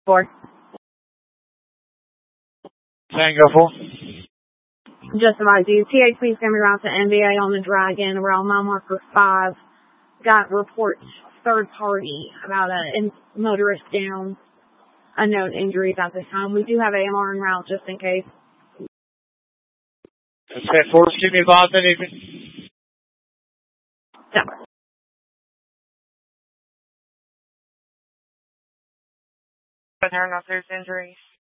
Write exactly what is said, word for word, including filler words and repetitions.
Four. Tango four. Just about you. T H P is going to be around to N B A on the Dragon around mile marker five. Got reports third party about a motorist down. Unknown injuries at this time. We do have A M R en route just in case. Okay, Force, keep me involved in anything. Yeah. But there are no serious injuries.